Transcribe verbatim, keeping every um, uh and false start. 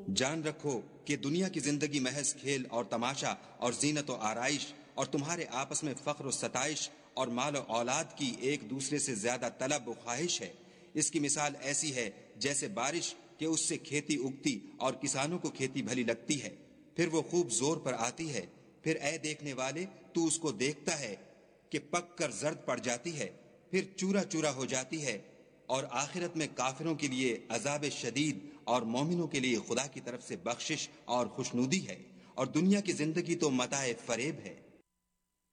जान रखो कि दुनिया की जिंदगी महज खेल और तमाशा और जीनत और आराइश और तुम्हारे आपस में फख्र और सताइश और माल और औलाद की एक दूसरे से ज्यादा तलब व ख्वाहिश है। इसकी मिसाल ऐसी है जैसे बारिश कि उससे खेती उगती और किसानों को खेती भली लगती है, फिर वो खूब जोर पर आती है, फिर ए देखने वाले तू उसको देखता है कि पक कर जर्द पड़ जाती है, फिर चूरा चूरा हो जाती है, और आखिरत में काफिरों के लिए अजाब शदीद और मोमिनों के लिए खुदा की तरफ से बख्शिश और खुशनुदी है। और दुनिया की जिंदगी तो मताए फरेब है।